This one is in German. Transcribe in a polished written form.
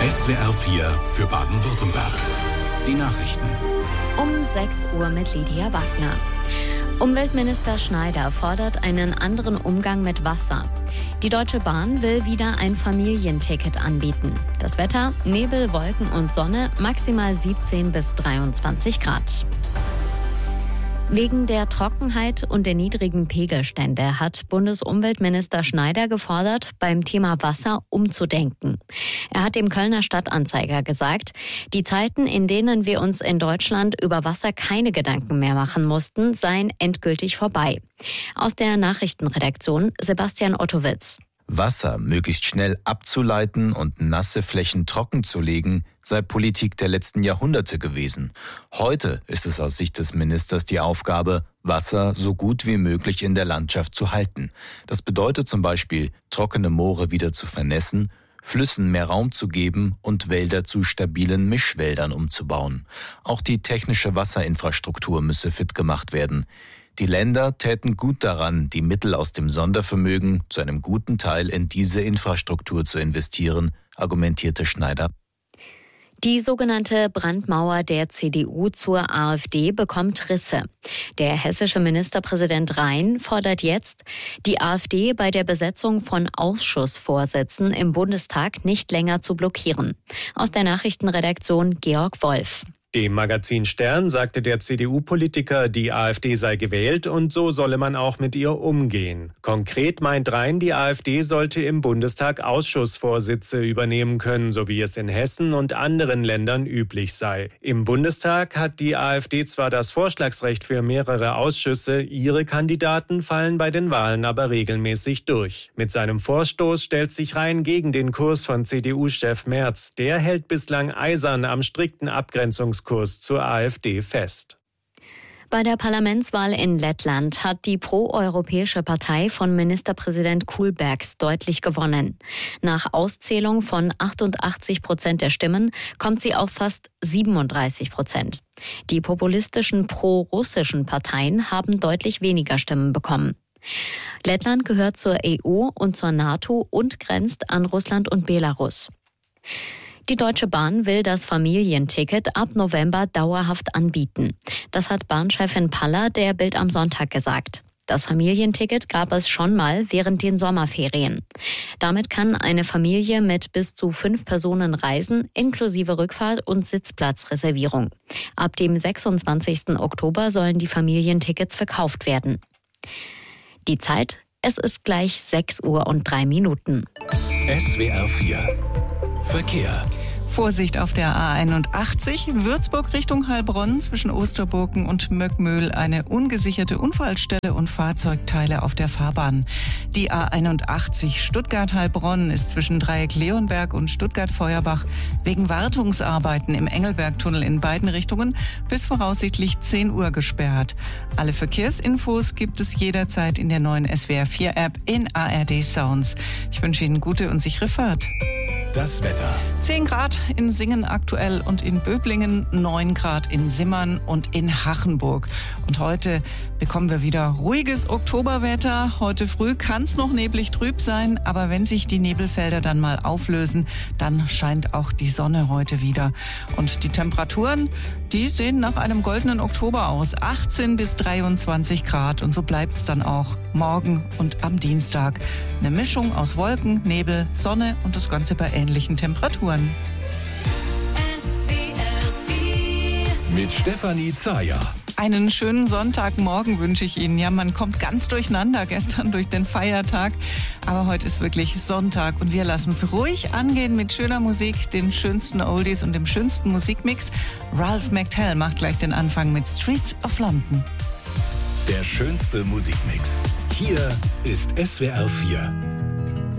SWR 4 für Baden-Württemberg. Die Nachrichten. Um 6 Uhr mit Lydia Wagner. Umweltminister Schneider fordert einen anderen Umgang mit Wasser. Die Deutsche Bahn will wieder ein Familienticket anbieten. Das Wetter: Nebel, Wolken und Sonne, maximal 17 bis 23 Grad. Wegen der Trockenheit und der niedrigen Pegelstände hat Bundesumweltminister Schneider gefordert, beim Thema Wasser umzudenken. Er hat dem Kölner Stadtanzeiger gesagt, die Zeiten, in denen wir uns in Deutschland über Wasser keine Gedanken mehr machen mussten, seien endgültig vorbei. Aus der Nachrichtenredaktion Sebastian Ottowitz. Wasser möglichst schnell abzuleiten und nasse Flächen trocken zu legen, sei Politik der letzten Jahrhunderte gewesen. Heute ist es aus Sicht des Ministers die Aufgabe, Wasser so gut wie möglich in der Landschaft zu halten. Das bedeutet zum Beispiel, trockene Moore wieder zu vernässen, Flüssen mehr Raum zu geben und Wälder zu stabilen Mischwäldern umzubauen. Auch die technische Wasserinfrastruktur müsse fit gemacht werden. Die Länder täten gut daran, die Mittel aus dem Sondervermögen zu einem guten Teil in diese Infrastruktur zu investieren, argumentierte Schneider. Die sogenannte Brandmauer der CDU zur AfD bekommt Risse. Der hessische Ministerpräsident Rhein fordert jetzt, die AfD bei der Besetzung von Ausschussvorsitzen im Bundestag nicht länger zu blockieren. Aus der Nachrichtenredaktion Georg Wolf. Dem Magazin Stern sagte der CDU-Politiker, die AfD sei gewählt und so solle man auch mit ihr umgehen. Konkret meint Rhein, die AfD sollte im Bundestag Ausschussvorsitze übernehmen können, so wie es in Hessen und anderen Ländern üblich sei. Im Bundestag hat die AfD zwar das Vorschlagsrecht für mehrere Ausschüsse, ihre Kandidaten fallen bei den Wahlen aber regelmäßig durch. Mit seinem Vorstoß stellt sich Rhein gegen den Kurs von CDU-Chef Merz. Der hält bislang eisern am strikten Abgrenzungskurs zur AfD fest. Bei der Parlamentswahl in Lettland hat die pro-europäische Partei von Ministerpräsident Kulbergs deutlich gewonnen. Nach Auszählung von 88% der Stimmen kommt sie auf fast 37%. Die populistischen pro-russischen Parteien haben deutlich weniger Stimmen bekommen. Lettland gehört zur EU und zur NATO und grenzt an Russland und Belarus. Die Deutsche Bahn will das Familienticket ab November dauerhaft anbieten. Das hat Bahnchefin Paller der Bild am Sonntag gesagt. Das Familienticket gab es schon mal während den Sommerferien. Damit kann eine Familie mit bis zu 5 Personen reisen, inklusive Rückfahrt und Sitzplatzreservierung. Ab dem 26. Oktober sollen die Familientickets verkauft werden. Die Zeit: Es ist gleich 6:03 Uhr. SWR 4 Verkehr. Vorsicht auf der A81, Würzburg Richtung Heilbronn, zwischen Osterburgen und Möckmühl eine ungesicherte Unfallstelle und Fahrzeugteile auf der Fahrbahn. Die A81 Stuttgart-Heilbronn ist zwischen Dreieck Leonberg und Stuttgart-Feuerbach wegen Wartungsarbeiten im Engelbergtunnel in beiden Richtungen bis voraussichtlich 10 Uhr gesperrt. Alle Verkehrsinfos gibt es jederzeit in der neuen SWR 4 App in ARD Sounds. Ich wünsche Ihnen gute und sichere Fahrt. Das Wetter. 10 Grad in Singen aktuell und in Böblingen, 9 Grad in Simmern und in Hachenburg. Und heute bekommen wir wieder ruhiges Oktoberwetter. Heute früh kann es noch neblig trüb sein, aber wenn sich die Nebelfelder dann mal auflösen, dann scheint auch die Sonne heute wieder. Und die Temperaturen, die sehen nach einem goldenen Oktober aus. 18 bis 23 Grad und so bleibt es dann auch morgen und am Dienstag. Eine Mischung aus Wolken, Nebel, Sonne und das Ganze bei ähnlichen Temperaturen. Mit Stefanie Zayer. Einen schönen Sonntagmorgen wünsche ich Ihnen. Ja, man kommt ganz durcheinander gestern durch den Feiertag. Aber heute ist wirklich Sonntag und wir lassen es ruhig angehen mit schöner Musik, den schönsten Oldies und dem schönsten Musikmix. Ralph McTell macht gleich den Anfang mit Streets of London. Der schönste Musikmix. Hier ist SWR 4.